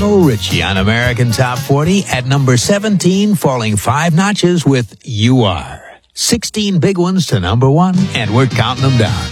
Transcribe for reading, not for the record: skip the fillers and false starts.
Lionel Richie on American Top 40 at number 17, falling 5 notches with You Are. 16 big ones to number 1, and we're counting them down.